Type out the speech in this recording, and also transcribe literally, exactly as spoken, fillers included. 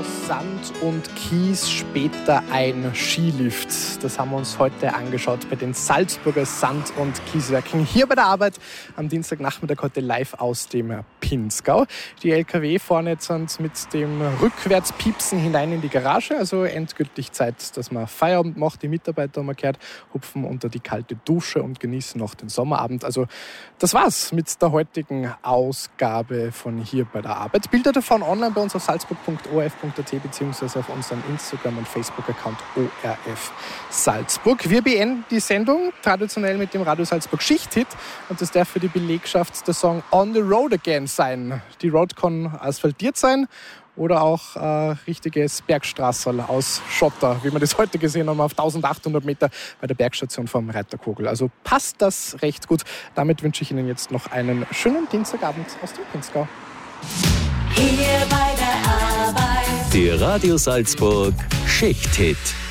aus Sand und Kies, später ein Skilift. Das haben wir uns heute angeschaut bei den Salzburger Sand- und Kieswerken. Hier bei der Arbeit am Dienstagnachmittag heute live aus dem Pinzgau. Die L K W fahren jetzt mit dem Rückwärtspiepsen hinein in die Garage. Also endgültig Zeit, dass man Feierabend macht. Die Mitarbeiter haben wir gehört, hupfen unter die kalte Dusche und genießen noch den Sommerabend. Also das war's mit der heutigen Ausgabe von Hier bei der Arbeit. Bilder davon online bei uns auf salzburg punkt o r f punkt a t bzw. auf unserem Instagram- und Facebook-Account O R F Salzburg. Wir beenden die Sendung traditionell mit dem Radio Salzburg Schichthit und das darf für die Belegschaft der Song On the Road Again sein. Die Road kann asphaltiert sein oder auch äh, richtiges Bergstraßerl aus Schotter, wie wir das heute gesehen haben, auf eintausendachthundert Meter bei der Bergstation vom Reiterkogel. Also passt das recht gut. Damit wünsche ich Ihnen jetzt noch einen schönen Dienstagabend aus dem Pinzgau. Hier bei der Arbeit. Der Radio Salzburg Schichthit.